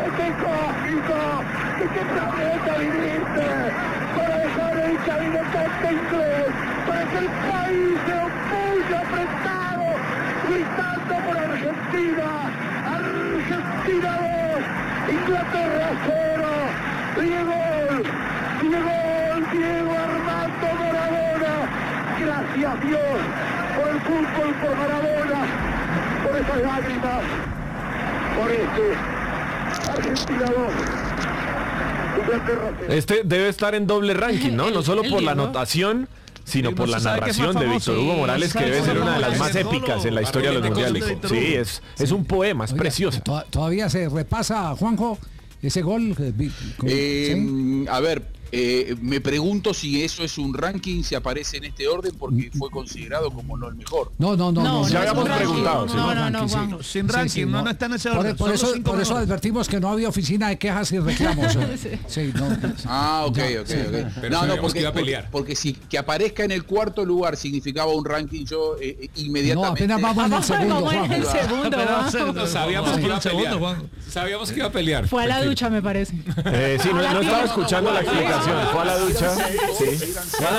¡Qué cómico! ¡Qué planeta viniste! Para dejar el cabinetante inglés, para que el país se opulle apretado, gritando por Argentina. Argentina 2, Inglaterra 0. Diego Armando Maradona. Gracias Dios por el fútbol, por Maradona, por esas lágrimas, por Argentina 2. Este debe estar en doble ranking, ¿no? No solo por la anotación, sino por la narración de Víctor Hugo Morales, que debe ser una de las más épicas en la historia de los mundiales. Sí, es un poema, es precioso. Todavía se repasa, Juanjo, ese gol. ¿Sí? A ver, me pregunto si eso es un ranking, si aparece en este orden, porque fue considerado como no el mejor. No. Ya habíamos preguntado. No, sin ranking, no está en ese orden. Por eso advertimos que no había oficina de quejas y reclamos. Sí, no. Ok. Pero porque si que aparezca en el cuarto lugar significaba un ranking, yo inmediatamente. No, apenas vamos en el segundo. Sabíamos que iba a pelear. Fue a la ducha, me parece. Sí, no estaba escuchando la explicación. Fue a la ducha. Sí.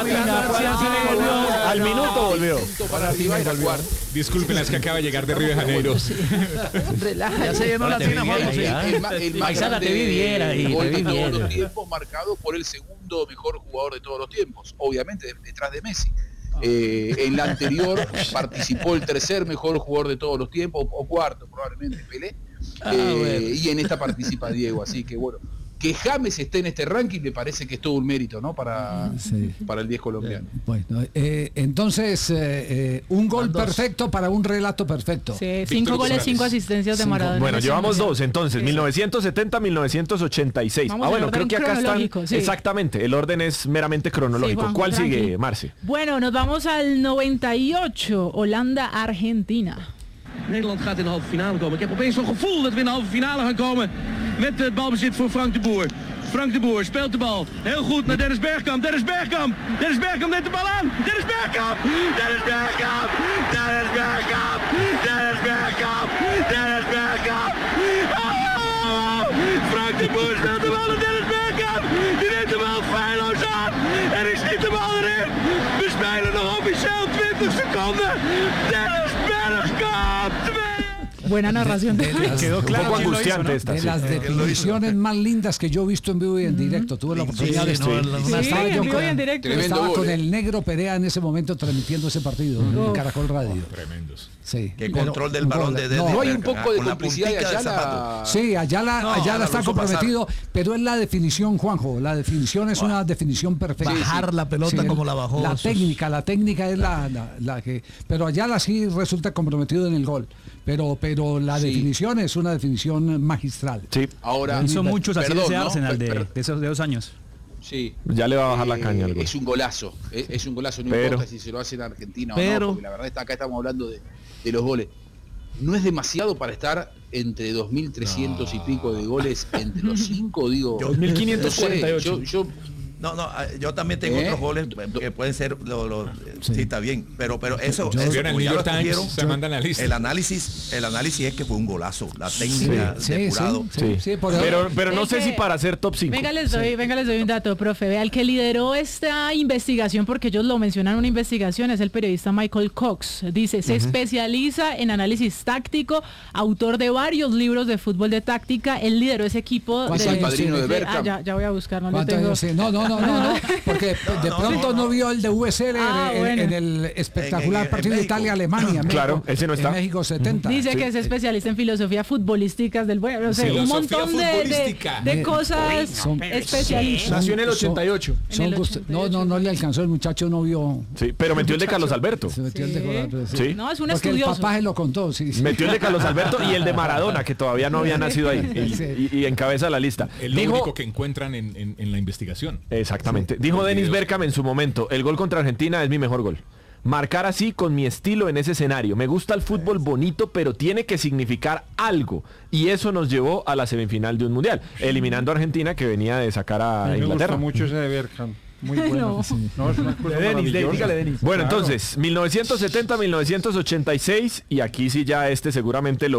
Al minuto volvió. Disculpen, es que acaba de llegar de Río de Janeiro. Ya se llenó la tina, El más grande gol de todos los tiempos, marcado por el segundo mejor jugador de todos los tiempos, obviamente detrás de Messi. En la anterior participó el tercer mejor jugador de todos los tiempos, o cuarto probablemente, Pelé. Y en esta participa Diego, así que bueno, que James esté en este ranking me parece que es todo un mérito, ¿no? Para el 10 colombiano. Bueno, entonces un gol perfecto para un relato perfecto. Sí, 5 goles, 5 asistencias de Maradona. Bueno, llevamos 2 entonces, 1970-1986. Bueno, creo que acá están. Sí. Exactamente, el orden es meramente cronológico. Sí, ¿Cuál sigue, Marce? Bueno, nos vamos al 98, Holanda-Argentina. Nederland gaat in de halve finale komen. Ik heb opeens zo'n gevoel dat we in de halve finale gaan komen met het balbezit voor Frank de Boer. Frank de Boer speelt de bal heel goed naar Dennis Bergkamp. Dennis Bergkamp neemt de bal aan. Dennis Bergkamp. Oh! Frank de Boer speelt de bal naar Dennis Bergkamp. Die neemt de bal feilloos aan. En ik schiet de bal erin. We spelen nog officieel 20 seconden. Dennis Bergkamp. Buena narración. Quedó claro. Un poco angustiante esta. De las definiciones más lindas que yo he visto en vivo y en directo. Tuve la oportunidad de estaba con el negro Perea en ese momento transmitiendo ese partido en Caracol Radio. Tremendos. Sí. Qué control del balón de no hay un poco de complicidad de Ayala. Sí, Ayala está comprometido, pero es la definición, Juanjo. La definición es una definición perfecta. Bajar la pelota como la bajó. La técnica es la que. Pero Ayala sí resulta comprometido en el gol. Pero la definición es una definición magistral. Sí. Ahora hizo muchos así ese Arsenal de esos 2 años. Sí. Ya le va a bajar la caña al gol. Es un golazo, no importa si se lo hace en Argentina o no, porque la verdad acá estamos hablando de los goles. No es demasiado para estar entre 2.300 y pico de goles entre los 5, digo. 2.548. Yo también tengo otros goles que pueden ser sí, está bien, pero eso en el New York Times se manda la lista. El análisis es que fue un golazo, la técnica depurado. Pero no sé si para ser top 5. Venga, les doy un dato, profe. Vea, el que lideró esta investigación, porque ellos lo mencionan en una investigación, es el periodista Michael Cox. Dice, se especializa en análisis táctico, autor de varios libros de fútbol de táctica. Él lideró ese equipo. Es el padrino de Bergkamp. Ya voy a buscar, no lo tengo. No, porque de pronto no vio el de USL en el espectacular partido de Italia-Alemania. Claro, ese no está. En México 70. Dice que es especialista en filosofía futbolística del bueno, no sé, un montón de cosas especialistas. Nació en el 88. No le alcanzó, el muchacho no vio. Sí, pero metió el de Carlos Alberto. Se metió el de Carlos Alberto. Sí. No, es un porque estudioso. El papá se lo contó, sí. Metió el de Carlos Alberto y el de Maradona, que todavía no había nacido ahí. Y encabeza la lista. Es lo único que encuentran en la investigación. Exactamente. Dijo Dennis Bergkamp en su momento, el gol contra Argentina es mi mejor gol. Marcar así con mi estilo en ese escenario. Me gusta el fútbol bonito, pero tiene que significar algo. Y eso nos llevó a la semifinal de un mundial, eliminando a Argentina, que venía de sacar a Inglaterra. Me gusta mucho ese de Bergkamp. Muy bueno. No, es una cosa dígale, Denis. Bueno, entonces, 1970-1986, y aquí sí ya seguramente lo